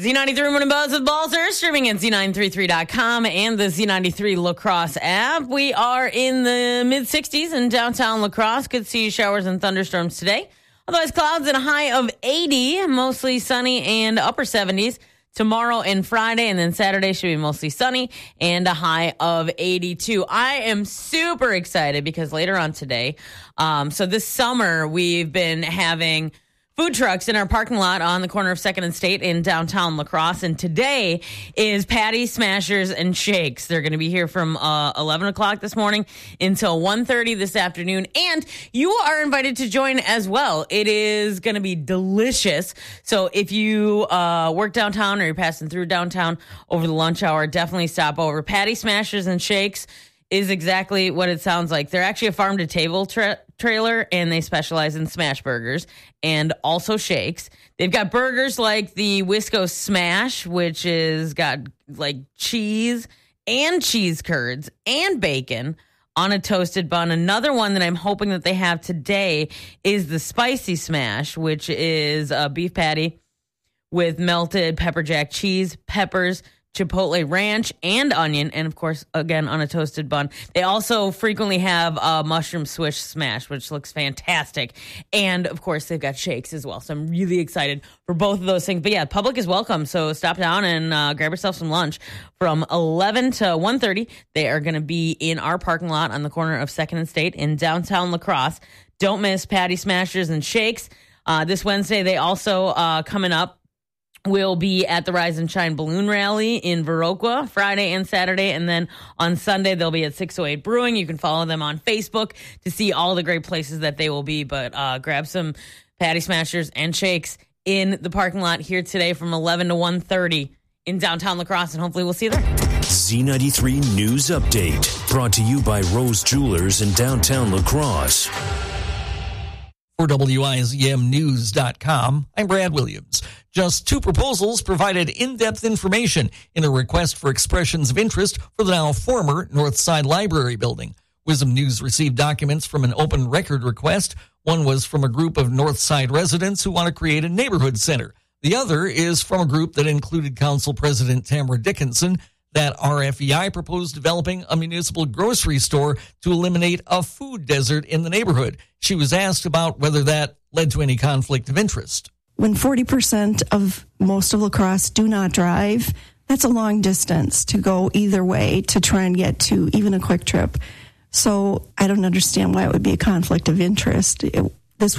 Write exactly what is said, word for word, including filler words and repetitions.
Z ninety-three Morning Buzz with Balzer, streaming at Z nine thirty-three dot com and the Z ninety-three La Crosse app. We are in the mid-sixties in downtown La Crosse. Could see showers and thunderstorms today. Otherwise, clouds and a high of eighty, mostly sunny and upper seventies. Tomorrow and Friday, and then Saturday should be mostly sunny and a high of eighty-two. I am super excited because later on today, um, so this summer we've been having food trucks in our parking lot on the corner of second and State in downtown La Crosse. And today is Patty Smashers and Shakes. They're going to be here from uh, eleven o'clock this morning until one thirty this afternoon. And you are invited to join as well. It is going to be delicious. So if you uh, work downtown or you're passing through downtown over the lunch hour, definitely stop over. Patty Smashers and Shakes is exactly what it sounds like. They're actually a farm-to-table tra- trailer, and they specialize in smash burgers and also shakes. They've got burgers like the Wisco Smash, which is got like cheese and cheese curds and bacon on a toasted bun. Another one that I'm hoping that they have today is the Spicy Smash, which is a beef patty with melted pepper jack cheese, peppers, Chipotle ranch, and onion, and of course, again, on a toasted bun. They also frequently have a mushroom swish smash, which looks fantastic. And of course, they've got shakes as well. So I'm really excited for both of those things. But yeah, public is welcome. So stop down and uh, grab yourself some lunch from eleven to one thirty. They are going to be in our parking lot on the corner of second and State in downtown La Crosse. Don't miss Patty Smashers and Shakes. Uh, this Wednesday, they also uh, coming up. Will be at the Rise and Shine Balloon Rally in Viroqua Friday and Saturday. And then on Sunday, they'll be at six oh eight Brewing. You can follow them on Facebook to see all the great places that they will be. But uh, grab some Patty Smashers and Shakes in the parking lot here today from eleven to one thirty in downtown La Crosse. And hopefully we'll see you there. Z ninety-three News Update, brought to you by Rose Jewelers in downtown La Crosse. For W I Z M News dot com, I'm Brad Williams. Just two proposals provided in-depth information in a request for expressions of interest for the now former Northside Library building. Wisdom News received documents from an open record request. One was from a group of Northside residents who want to create a neighborhood center. The other is from a group that included Council President Tamara Dickinson. That R F E I proposed developing a municipal grocery store to eliminate a food desert in the neighborhood. She was asked about whether that led to any conflict of interest. When forty percent of most of La Crosse do not drive, that's a long distance to go either way to try and get to even a quick trip. So I don't understand why it would be a conflict of interest. It,